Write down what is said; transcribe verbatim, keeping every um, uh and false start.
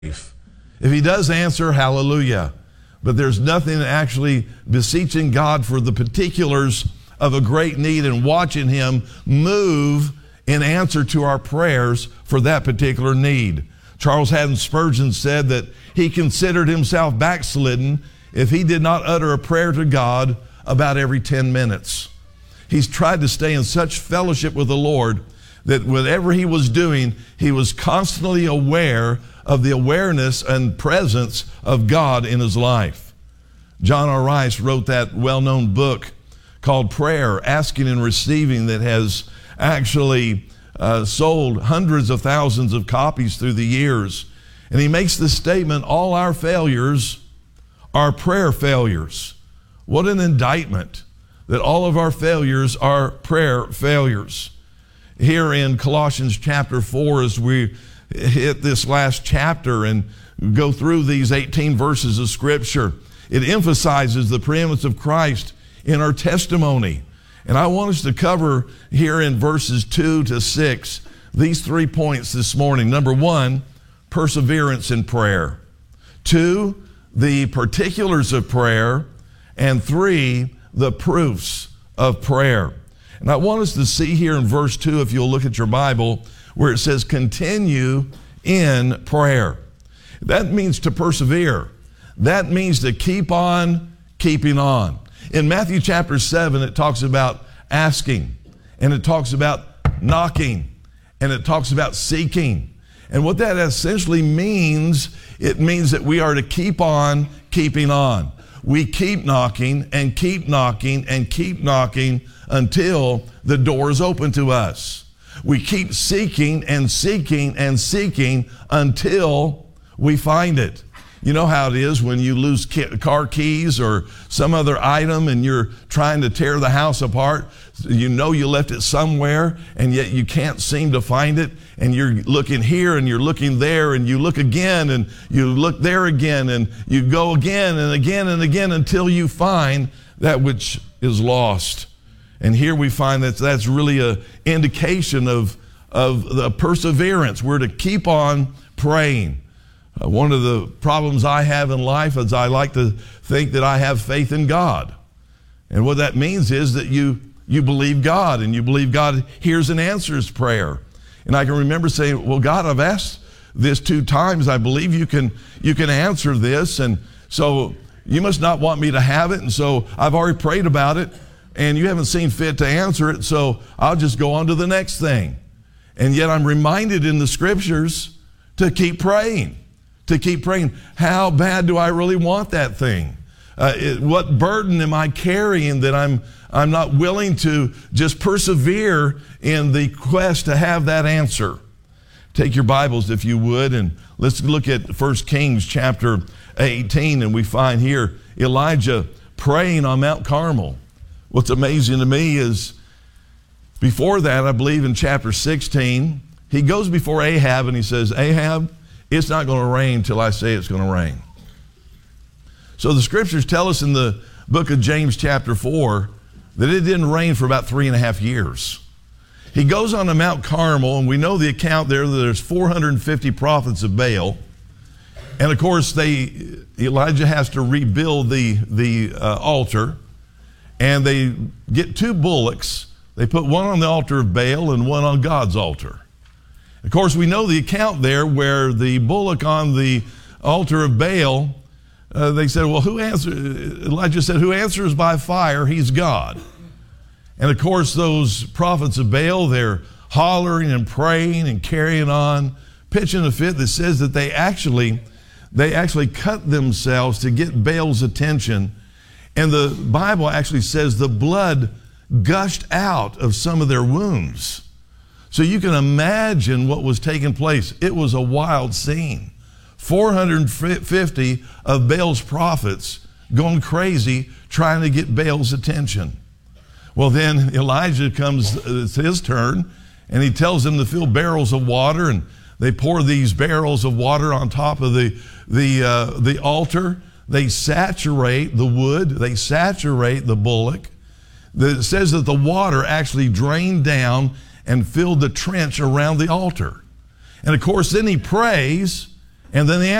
If he does answer, hallelujah. But there's nothing actually beseeching God for the particulars of a great need and watching him move in answer to our prayers for that particular need. Charles Haddon Spurgeon said that he considered himself backslidden if he did not utter a prayer to God about every ten minutes. He's tried to stay in such fellowship with the Lord that whatever he was doing, he was constantly aware of the awareness and presence of God in his life. John R. Rice wrote that well-known book called Prayer, Asking and Receiving, that has actually uh, sold hundreds of thousands of copies through the years. And he makes the statement, all our failures are prayer failures. What an indictment that all of our failures are prayer failures. Here in Colossians chapter four, as we hit this last chapter and go through these eighteen verses of Scripture, it emphasizes the preeminence of Christ in our testimony. And I want us to cover here in verses two to six these three points this morning. Number one, perseverance in prayer. Two, the particulars of prayer. And three, the proofs of prayer. And I want us to see here in verse two, if you'll look at your Bible, where it says, continue in prayer. That means to persevere. That means to keep on keeping on. In Matthew chapter seven, it talks about asking, and it talks about knocking, and it talks about seeking. And what that essentially means, it means that we are to keep on keeping on. We keep knocking and keep knocking and keep knocking until the door is open to us. We keep seeking and seeking and seeking until we find it. You know how it is when you lose car keys or some other item and you're trying to tear the house apart. You know you left it somewhere and yet you can't seem to find it. And you're looking here and you're looking there and you look again and you look there again and you go again and again and again until you find that which is lost. And here we find that that's really an indication of, of the perseverance. We're to keep on praying. Uh, one of the problems I have in life is I like to think that I have faith in God. And what that means is that you, you believe God, and you believe God hears and answers prayer. And I can remember saying, well, God, I've asked this two times. I believe you can, you can answer this. And so you must not want me to have it. And so I've already prayed about it, and you haven't seen fit to answer it. So I'll just go on to the next thing. And yet I'm reminded in the Scriptures to keep praying. To keep praying. How bad do I really want that thing? Uh, it, what burden am I carrying that I'm, I'm not willing to just persevere in the quest to have that answer? Take your Bibles, if you would, and let's look at First Kings chapter eighteen, and we find here Elijah praying on Mount Carmel. What's amazing to me is before that, I believe in chapter sixteen, he goes before Ahab and he says, Ahab, it's not going to rain until I say it's going to rain. So the Scriptures tell us in the book of James chapter four that it didn't rain for about three and a half years. He goes on to Mount Carmel, and we know the account there that there's four hundred fifty prophets of Baal. And of course, they Elijah has to rebuild the, the uh, altar, and they get two bullocks. They put one on the altar of Baal and one on God's altar. Of course, we know the account there where the bullock on the altar of Baal, uh, they said, well, who answers? Elijah said, who answers by fire? He's God. And of course, those prophets of Baal, they're hollering and praying and carrying on, pitching a fit that says that they actually, they actually cut themselves to get Baal's attention. And the Bible actually says the blood gushed out of some of their wounds. So you can imagine what was taking place. It was a wild scene. four hundred fifty of Baal's prophets going crazy trying to get Baal's attention. Well, then Elijah comes, it's his turn, and he tells them to fill barrels of water, and they pour these barrels of water on top of the, the, uh, the altar. They saturate the wood. They saturate the bullock. It says that the water actually drained down and filled the trench around the altar. And of course, then he prays, And then the